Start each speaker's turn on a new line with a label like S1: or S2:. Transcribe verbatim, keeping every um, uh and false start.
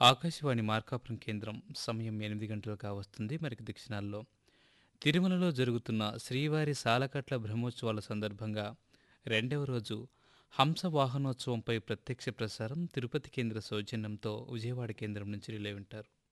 S1: ఆకాశవాణి మార్కాపురం కేంద్రం సమయం ఎనిమిది గంటలు కావస్తుంది. మరికి దక్షిణాల్లో తిరుమలలో జరుగుతున్న శ్రీవారి సాలకట్ల బ్రహ్మోత్సవాల సందర్భంగా రెండవ రోజు హంస వాహనోత్సవంపై ప్రత్యక్ష ప్రసారం తిరుపతి కేంద్ర సౌజన్యంతో విజయవాడ కేంద్రం నుంచి రిలే వింటారు.